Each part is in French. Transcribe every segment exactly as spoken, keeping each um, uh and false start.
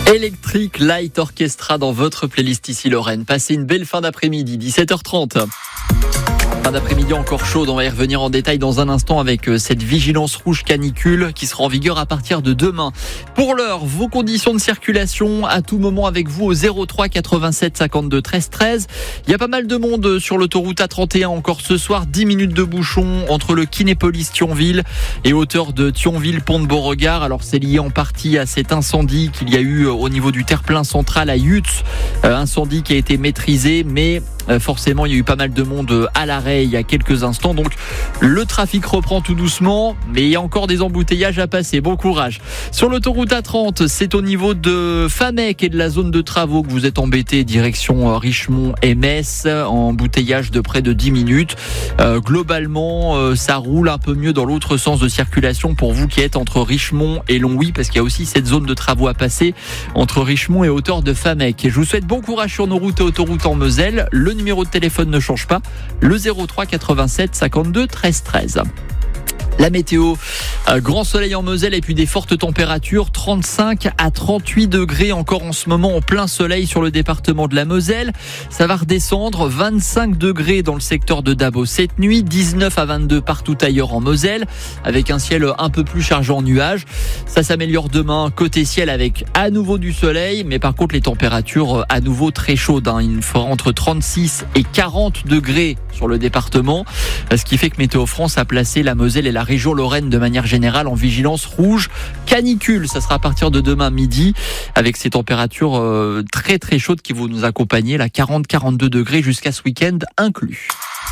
Electric Light Orchestra dans votre playlist ici Lorraine. Passez une belle fin d'après-midi, dix-sept heures trente. Fin d'après-midi encore chaude, on va y revenir en détail dans un instant avec cette vigilance rouge canicule qui sera en vigueur à partir de demain. Pour l'heure, vos conditions de circulation à tout moment avec vous au zéro trois quatre-vingt-sept cinquante-deux treize treize. Il y a pas mal de monde sur l'autoroute A trente et un encore ce soir, dix minutes de bouchon entre le Kinépolis-Thionville et hauteur de Thionville-Pont de Beauregard. Alors c'est lié en partie à cet incendie qu'il y a eu au niveau du terre-plein central à Yutz, euh, incendie qui a été maîtrisé, mais forcément il y a eu pas mal de monde à l'arrêt il y a quelques instants, donc le trafic reprend tout doucement, mais il y a encore des embouteillages à passer. Bon courage. Sur l'autoroute A trente, c'est au niveau de Famec et de la zone de travaux que vous êtes embêtés, direction Richemont et Metz, embouteillage de près de dix minutes. Euh, globalement euh, ça roule un peu mieux dans l'autre sens de circulation pour vous qui êtes entre Richemont et Longwy, parce qu'il y a aussi cette zone de travaux à passer entre Richemont et hauteur de Famec. Et je vous souhaite bon courage sur nos routes et autoroutes en Moselle. Le numéro de téléphone ne change pas, le zéro trois quatre-vingt-sept cinquante-deux treize treize. La météo, euh, grand soleil en Moselle et puis des fortes températures, trente-cinq à trente-huit degrés encore en ce moment en plein soleil sur le département de la Moselle. Ça va redescendre, vingt-cinq degrés dans le secteur de Dabo cette nuit, dix-neuf à vingt-deux partout ailleurs en Moselle, avec un ciel un peu plus chargé en nuages. Ça s'améliore demain côté ciel avec à nouveau du soleil, mais par contre les températures à nouveau très chaudes, hein. Il fera entre trente-six et quarante degrés sur le département, ce qui fait que Météo France a placé la Moselle et la région Lorraine de manière générale en vigilance rouge canicule. Ça sera à partir de demain midi avec ces températures euh, très très chaudes qui vont nous accompagner, là quarante à quarante-deux degrés jusqu'à ce week-end inclus.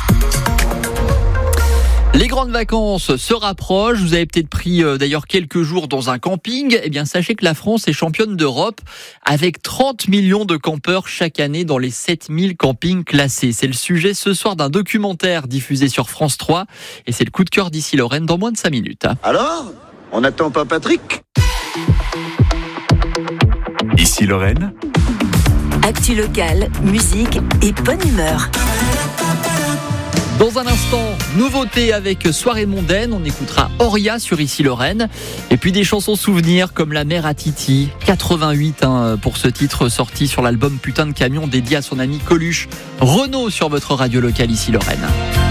Les grandes vacances se rapprochent. Vous avez peut-être pris euh, d'ailleurs quelques jours dans un camping. Eh bien, sachez que la France est championne d'Europe avec trente millions de campeurs chaque année dans les sept mille campings classés. C'est le sujet ce soir d'un documentaire diffusé sur France trois. Et c'est le coup de cœur d'ici Lorraine dans moins de cinq minutes. Alors, on n'attend pas Patrick ? Ici Lorraine. Actu locale, musique et bonne humeur. Dans un instant, nouveauté avec Soirée mondaine, on écoutera Oria sur Ici Lorraine. Et puis des chansons souvenirs comme La mère à Titi, quatre-vingt-huit hein, pour ce titre sorti sur l'album Putain de camion dédié à son ami Coluche. Renaud sur votre radio locale Ici Lorraine.